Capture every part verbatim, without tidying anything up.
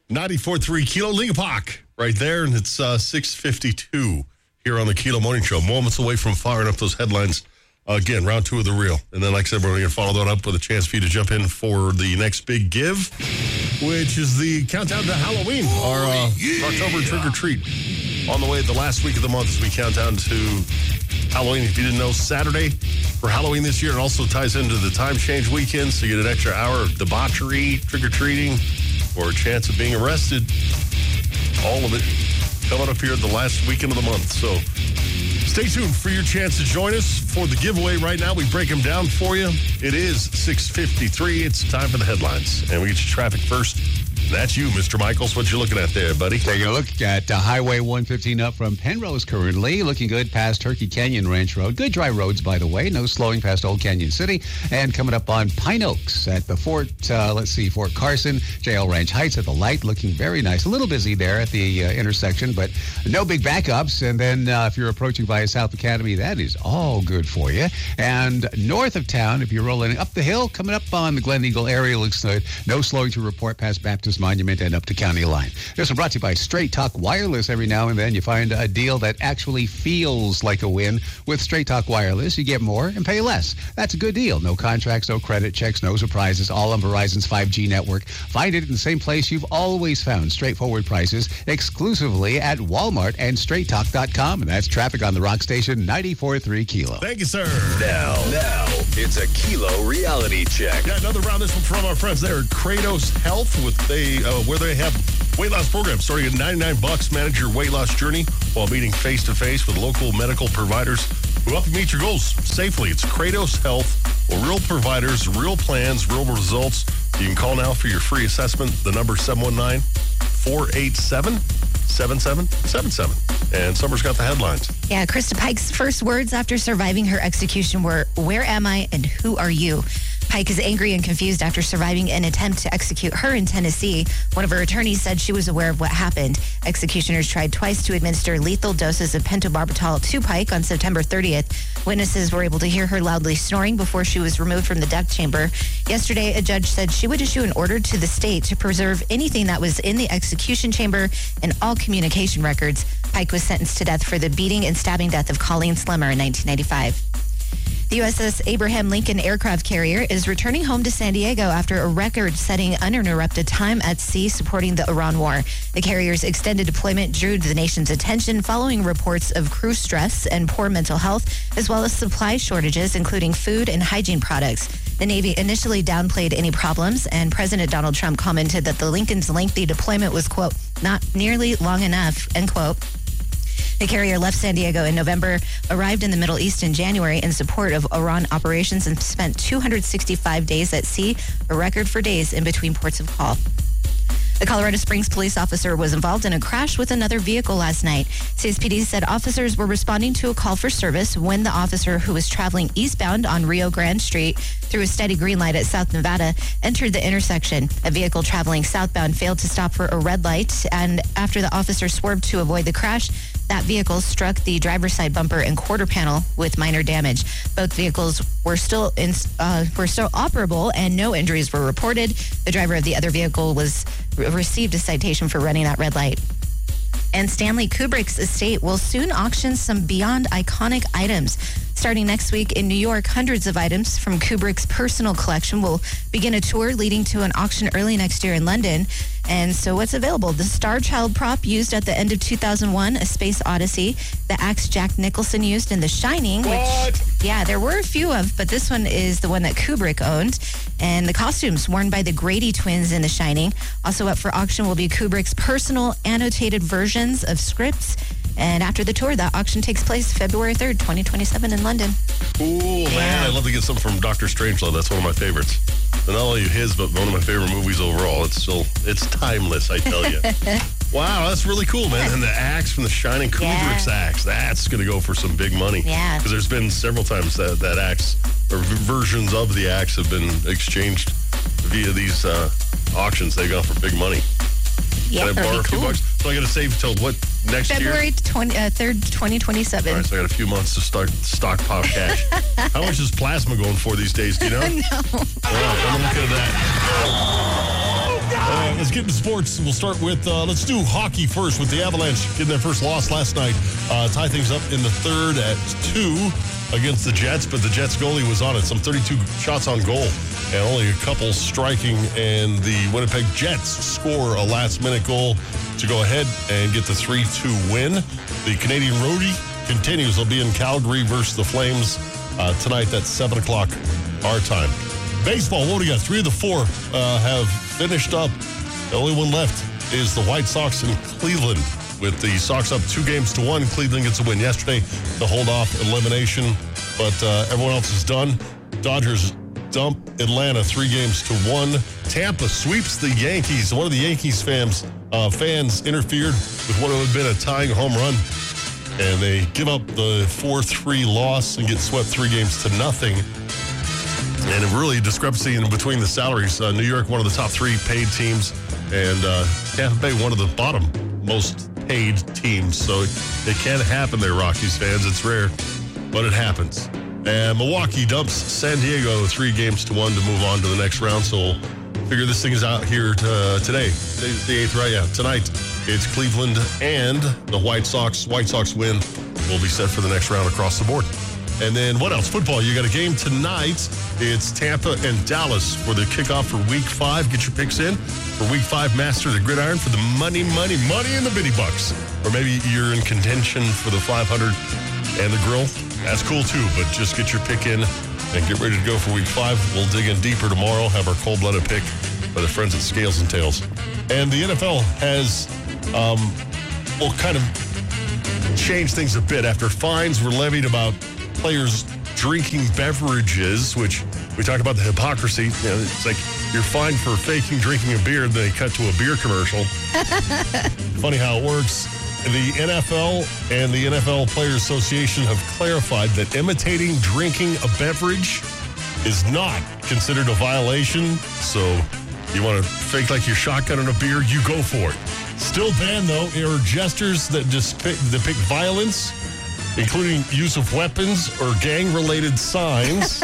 ninety-four point three Kilo Lingapak right there, and it's uh, six fifty-two here on the Kilo Morning Show. Moments away from firing up those headlines. Uh, again, round two of the reel. And then, like I said, we're going to follow that up with a chance for you to jump in for the next big give, which is the countdown to Halloween, our uh, yeah. October trick-or-treat. On the way the last week of the month as we count down to Halloween. If you didn't know, Saturday for Halloween this year, it also ties into the time change weekend, so you get an extra hour of debauchery, trick-or-treating, or a chance of being arrested. All of it coming up here the last weekend of the month. So stay tuned for your chance to join us for the giveaway right now. We break them down for you. It is six fifty-three. It's time for the headlines. And we get you traffic first. That's you, Mister Michaels. What you looking at there, buddy? Taking a look at uh, Highway one fifteen up from Penrose currently. Looking good past Turkey Canyon Ranch Road. Good dry roads, by the way. No slowing past Old Canyon City. And coming up on Pine Oaks at the Fort, uh, let's see, Fort Carson, J L Ranch Heights at the light. Looking very nice. A little busy there at the uh, intersection, but no big backups. And then uh, if you're approaching via South Academy, that is all good for you. And north of town, if you're rolling up the hill, coming up on the Glen Eagle area, looks good. No slowing to report past Baptist Monument and up to County Line. This is brought to you by Straight Talk Wireless. Every now and then you find a deal that actually feels like a win. With Straight Talk Wireless, you get more and pay less. That's a good deal. No contracts, no credit checks, no surprises, all on Verizon's five G network. Find it in the same place you've always found. Straightforward prices exclusively at Walmart and straight talk dot com. And that's traffic on the rock station, ninety-four point three Kilo. Thank you, sir. Now, now, it's a Kilo reality check. Yeah, another round. This one from our friends there at Kratos Health, with they uh, where they have weight loss programs starting at ninety-nine bucks. Manage your weight loss journey while meeting face-to-face with local medical providers who help you meet your goals safely. It's Kratos Health. Well, real providers, real plans, real results. You can call now for your free assessment. The number seven one nine, four eight seven, seven seven seven seven. And Summer's got the headlines. Yeah, Krista Pike's first words after surviving her execution were, "Where am I and who are you?" Pike is angry and confused after surviving an attempt to execute her in Tennessee. One of her attorneys said she was aware of what happened. Executioners tried twice to administer lethal doses of pentobarbital to Pike on September thirtieth. Witnesses were able to hear her loudly snoring before she was removed from the death chamber. Yesterday, a judge said she would issue an order to the state to preserve anything that was in the execution chamber and all communication records. Pike was sentenced to death for the beating and stabbing death of Colleen Slimmer in nineteen ninety-five. The U S S Abraham Lincoln aircraft carrier is returning home to San Diego after a record-setting uninterrupted time at sea supporting the Iran war. The carrier's extended deployment drew the nation's attention following reports of crew stress and poor mental health, as well as supply shortages, including food and hygiene products. The Navy initially downplayed any problems, and President Donald Trump commented that the Lincoln's lengthy deployment was, quote, not nearly long enough, end quote. The carrier left San Diego in November, arrived in the Middle East in January in support of Iran operations, and spent two hundred sixty-five days at sea, a record for days in between ports of call. The Colorado Springs police officer was involved in a crash with another vehicle last night. C S P D said officers were responding to a call for service when the officer, who was traveling eastbound on Rio Grande Street through a steady green light at South Nevada, entered the intersection. A vehicle traveling southbound failed to stop for a red light, and after the officer swerved to avoid the crash, that vehicle struck the driver's side bumper and quarter panel with minor damage. Both vehicles were still in, uh, were still operable, and no injuries were reported. The driver of the other vehicle was received a citation for running that red light. And Stanley Kubrick's estate will soon auction some beyond iconic items. Starting next week in New York, hundreds of items from Kubrick's personal collection will begin a tour leading to an auction early next year in London. And so what's available? The Star Child prop used at the end of two thousand one, A Space Odyssey. The axe Jack Nicholson used in The Shining. What? Which, yeah, there were a few of, but this one is the one that Kubrick owned. And the costumes worn by the Grady twins in The Shining. Also up for auction will be Kubrick's personal annotated versions of scripts. And after the tour, that auction takes place February third, twenty twenty-seven in London. Cool, yeah. Man. I'd love to get some from Doctor Strangelove. That's one of my favorites. And not only his, but one of my favorite movies overall. It's still, it's timeless, I tell you. Wow, that's really cool, man. And the axe from The Shining, Kubrick's yeah. axe, that's going to go for some big money. Yeah. Because there's been several times that that axe, or v- versions of the axe have been exchanged via these uh, auctions. They go for big money. Yeah, Can I borrow a few cool. bucks? So I got to save till what, next February year? February third, twenty twenty-seven. All right, so I got a few months to start stockpile cash. How much is plasma going for these days? Do you know? No. All right, I'm looking at that. Oh, God. let's get into sports. We'll start with, uh, let's do hockey first with the Avalanche getting their first loss last night. Uh, tie things up in the third at two against the Jets, but the Jets goalie was on it. Some thirty-two shots on goal and only a couple striking, and the Winnipeg Jets score a last-minute goal to go ahead and get the three two win. The Canadian roadie continues. They'll be in Calgary versus the Flames uh, tonight. That's seven o'clock our time. Baseball, what do we got? Three of the four uh, have finished up. The only one left is the White Sox in Cleveland, with the Sox up two games to one. Cleveland gets a win yesterday to hold off elimination, but uh, everyone else is done. Dodgers dump Atlanta three games to one. Tampa sweeps the Yankees. One of the Yankees fans, uh, fans interfered with what would have been a tying home run, and they give up the four three loss and get swept three games to nothing. And a really discrepancy in between the salaries. Uh, New York, one of the top three paid teams, and uh, Tampa Bay, one of the bottom most paid teams. So it, it can happen there, Rockies fans. It's rare, but it happens. And Milwaukee dumps San Diego three games to one to move on to the next round. So we'll figure this thing is out here uh, today. Today's the eighth, right? Yeah, tonight it's Cleveland and the White Sox. White Sox win will be set for the next round across the board. And then what else? Football. You got a game tonight. It's Tampa and Dallas for the kickoff for week five. Get your picks in for week five. Master the gridiron for the money, money, money in the bitty bucks. Or maybe you're in contention for the five hundred and the grill. That's cool too, but just get your pick in and get ready to go for week five. We'll dig in deeper tomorrow, have our cold-blooded pick by the friends at Scales and Tails. And the N F L has, um, well, kind of changed things a bit after fines were levied about players drinking beverages, which we talked about the hypocrisy. You know, it's like you're fined for faking drinking a beer, and then they cut to a beer commercial. Funny how it works. The N F L and the N F L Players Association have clarified that imitating drinking a beverage is not considered a violation. So you want to fake like you're shotgunning a beer, you go for it. Still banned, though, are gestures that depict, depict violence, including use of weapons or gang-related signs.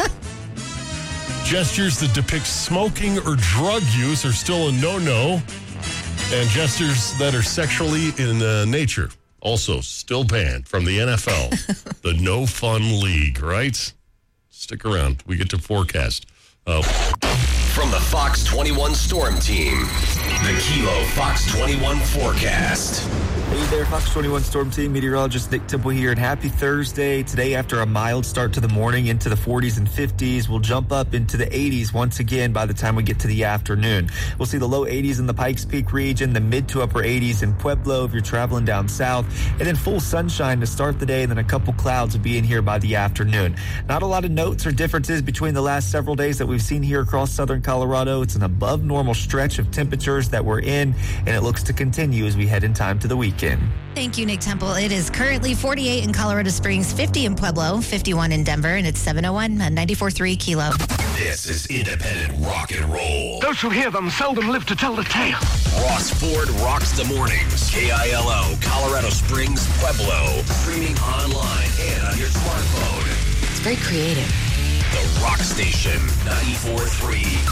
Gestures that depict smoking or drug use are still a no-no. And gestures that are sexually in uh, nature, also still banned from the N F L, the No Fun League, right? Stick around. We get to forecast. Uh, From the Fox twenty-one Storm Team, the Kilo Fox twenty-one forecast. Hey there, Fox twenty-one Storm Team. Meteorologist Nick Temple here, and happy Thursday. Today, after a mild start to the morning into the forties and fifties, we'll jump up into the eighties once again by the time we get to the afternoon. We'll see the low eighties in the Pikes Peak region, the mid to upper eighties in Pueblo if you're traveling down south, and then full sunshine to start the day, and then a couple clouds will be in here by the afternoon. Not a lot of notes or differences between the last several days that we've seen here across southern Colorado. It's an above normal stretch of temperatures that we're in, and it looks to continue as we head in time to the weekend. Thank you, Nick Temple. It is currently forty-eight in Colorado Springs, fifty in Pueblo, fifty-one in Denver, and it's seven oh one on ninety-four point three Kilo. This is independent rock and roll. Those who hear them seldom live to tell the tale. Ross Ford rocks the mornings. K I L O, Colorado Springs, Pueblo. Streaming online and on your smartphone. It's very creative. The Rock Station, ninety-four point three